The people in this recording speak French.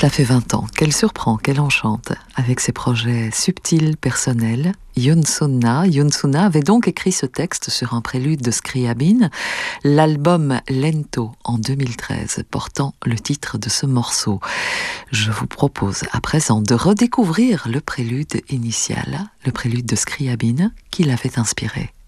Cela fait 20 ans qu'elle surprend, qu'elle enchante avec ses projets subtils, personnels. Younsouna avait donc écrit ce texte sur un prélude de Scriabine, l'album Lento en 2013, portant le titre de ce morceau. Je vous propose à présent de redécouvrir le prélude initial, le prélude de Scriabine qui l'avait inspiré.